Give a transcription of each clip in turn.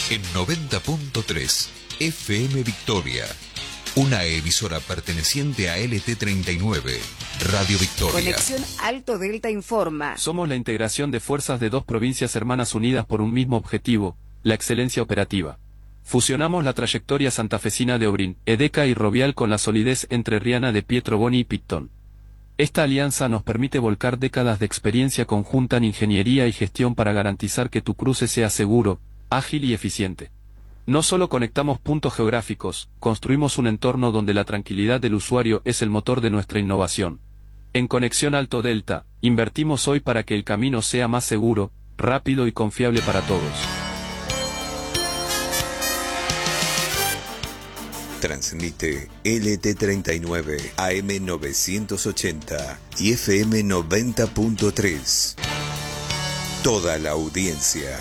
En 90.3 FM Victoria, una emisora perteneciente a LT39, Radio Victoria. Conexión Alto Delta informa. Somos la integración de fuerzas de dos provincias hermanas unidas por un mismo objetivo, la excelencia operativa. Fusionamos la trayectoria santafesina de Obrin, Edeca y Rovial con la solidez entrerriana de Pietro Boni y Picton. Esta alianza nos permite volcar décadas de experiencia conjunta en ingeniería y gestión para garantizar que tu cruce sea seguro, ágil y eficiente. No solo conectamos puntos geográficos, construimos un entorno donde la tranquilidad del usuario es el motor de nuestra innovación. En Conexión Alto Delta, invertimos hoy para que el camino sea más seguro, rápido y confiable para todos. Transmite LT39 AM 980 y FM 90.3. Toda la audiencia.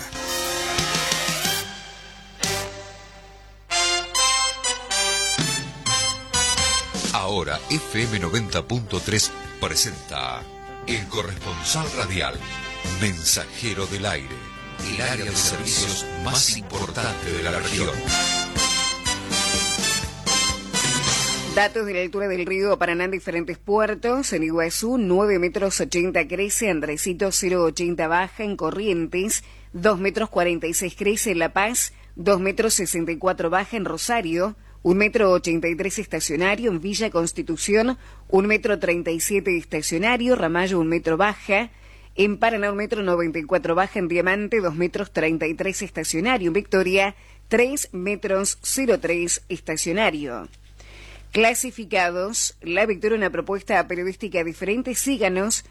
Ahora FM 90.3 presenta El Corresponsal Radial, Mensajero del Aire, el área de servicios más importante de la región. Datos de la altura del río Paraná en diferentes puertos. En Iguazú, 9 metros 80 crece, Andresito 0,80 baja, en Corrientes, 2 metros 46 crece, en La Paz, 2 metros 64 baja, en Rosario, 1 metro 83 estacionario, en Villa Constitución, 1 metro 37 estacionario, Ramallo 1 metro baja, en Paraná 1 metro 94 baja, en Diamante 2 metros 33 estacionario, en Victoria 3 metros 03 estacionario. Clasificados, La Victoria, una propuesta periodística diferente. Síganos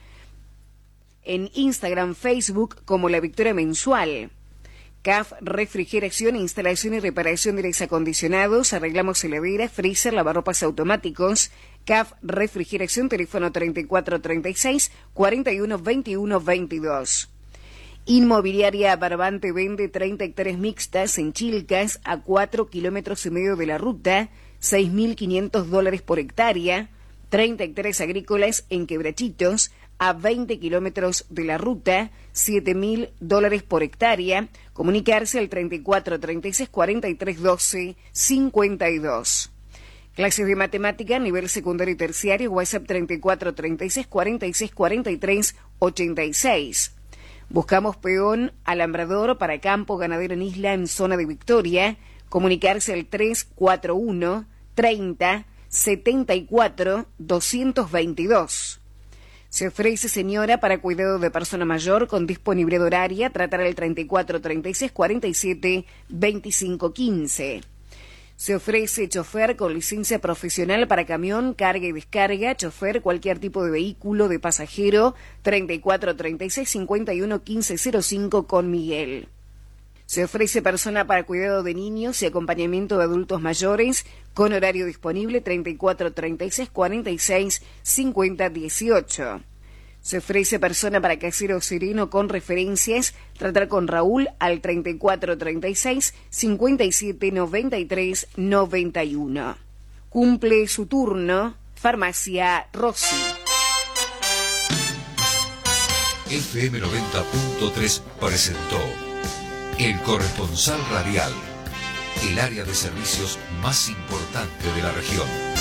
en Instagram, Facebook como La Victoria Mensual. CAF Refrigeración, instalación y reparación de aires acondicionados, arreglamos heladeras, freezer, lavarropas automáticos. CAF Refrigeración, teléfono 3436 41 21 22. Inmobiliaria Barbante vende 30 hectáreas mixtas en Chilcas a 4,5 kilómetros de la ruta, $6.500 por hectárea, 30 hectáreas agrícolas en Quebrachitos, a 20 kilómetros de la ruta, $7.000 por hectárea. Comunicarse al 34 36 43 12 52. Clases de matemática, nivel secundario y terciario, WhatsApp 34 36 46 43 86. Buscamos peón alambrador para campo ganadero en isla en zona de Victoria. Comunicarse al 341 30 74 222. Se ofrece señora para cuidado de persona mayor con disponibilidad horaria. Tratar al 34 36 47 25 15. Se ofrece chofer con licencia profesional para camión, carga y descarga, chofer cualquier tipo de vehículo de pasajero. 34 36 51 15 05 con Miguel. Se ofrece persona para cuidado de niños y acompañamiento de adultos mayores con horario disponible 34 36 46 50 18. Se ofrece persona para casero sereno con referencias. Tratar con Raúl al 34 36 57 93 91. Cumple su turno Farmacia Rossi. FM 90.3 presentó El Corresponsal Radial, el área de servicios más importante de la región.